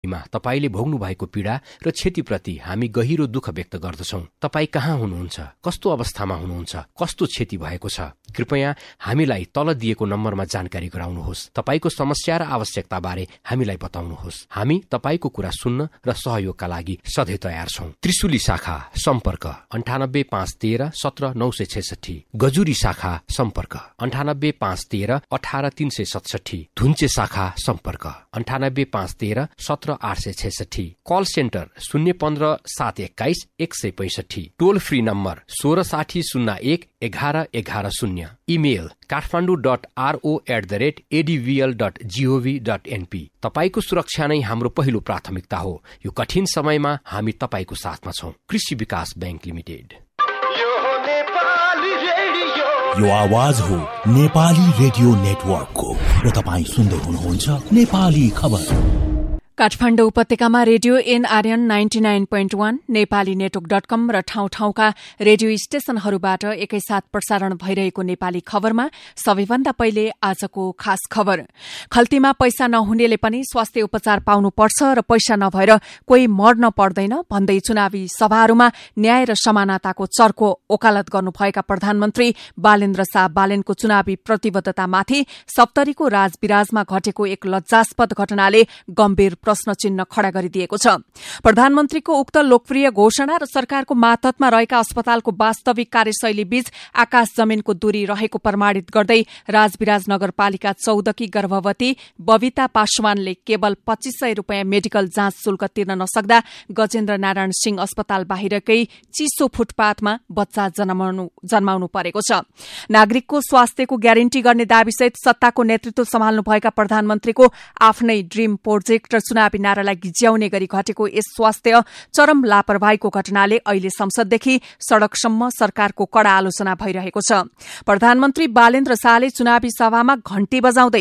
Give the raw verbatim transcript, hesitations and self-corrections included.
मा तपाईले भोग्नु भएको पीडा र क्षतिप्रति हामी गहिरो दुःख व्यक्त गर्दछौं। तपाई कहाँ हुनुहुन्छ, कस्तो अवस्थामा हुनुहुन्छ, कस्तो क्षति भएको छ, कृपया हामीलाई तल दिएको नम्बरमा जानकारी गराउनुहोस्। तपाईको समस्या र आवश्यकता बारे हामीलाई बताउनुहोस्। हामी तपाईको कुरा सुन्न र सहयोगका लागि सधैँ तयार छौं। त्रिशुली शाखा सम्पर्क अन्ठानब्बे पाँच तेह्र सत्र नौ सय छैसठी, गजुरी शाखा सम्पर्क अन्ठानब्बे पाँच तेह्र अठार तीन सय सतसठी, धुन्चे शाखा सम्पर्क अन्ठानब्बे पाँच तेह्र सत्र आठ सय छैसठी, कल सेन्टर शून्य पन्ध्र सात एक्काइस एक सय पैसठी, टोल फ्री नम्बर सोह्र साठी शून्य एक एघार एघार शून्य, email Kathmandu dot RO at the rate एडिभिएल dot gov dot NP. तपाईको सुरक्षा नै हाम्रो पहिलो प्राथमिकता हो। यो कठिन समयमा हामी तपाईको साथमा छौं। कृषि विकास बैंक लिमिटेड। यो आवाज हो नेपाली रेडियो नेटवर्कको र तपाईँ सुन्दै हुनुहुन्छ नेपाली खबर। काठमाडौँ उपत्यकामा radio NRN ninety nine point one, Nepali network dot कम र ठाउँ ठाउँका रेडियो स्टेशनहरूबाट एकैसाथ प्रसारण भइरहेको नेपाली खबरमा सबैभन्दा पहिले आजको खास खबर। खल्तीमा पैसा नहुनेले पनि स्वास्थ्य उपचार पाउनुपर्छ र पैसा नभएर कोही मर्न पर्दैन भन्दै चुनावी सभाहरूमा न्याय र समानताको चर्को ओकालत गर्नुभएका प्रधानमन्त्री बालेन्द्र शाह बालेनको चुनावी प्रतिबद्धतामाथि सप्तरीको राजविराजमा घटेको एक लज्जास्पद घटनाले गम्भीर प्रश्न चिन्ह खड़ा गरिदिएको छ। प्रधानमन्त्रीको उक्त लोकप्रिय घोषणा र सरकारको मातहतमा रहेका अस्पतालको वास्तविक कार्यशैली बीच आकाश जमिनको दूरी रहेको प्रमाणित गर्दै राजविराज नगरपालिका चौधकी गर्भवती बबिता पासवानले केवल पच्चीस सय रूपियाँ मेडिकल जाँच शुल्क तिर्न नसक्दा गजेन्द्र नारायण सिंह अस्पताल बाहिरकै चिसो फुटपाथमा बच्चा जन्माउनु जन्माउनु परेको छ। नागरिकको स्वास्थ्यको ग्यारेन्टी गर्ने दावीसहित सत्ताको नेतृत्व सम्हाल्नुभएका प्रधानमन्त्रीको आफ्नै ड्रीम प्रोजेक्ट र चुनावी नारालाई गिज्याउने गरी घटेको यस स्वास्थ्य चरम लापरवाहीको घटनाले अहिले संसददेखि सड़कसम्म सरकारको कड़ा आलोचना भइरहेको छ। प्रधानमन्त्री बालेन्द्र शाहले चुनावी सभामा घण्टी बजाउँदै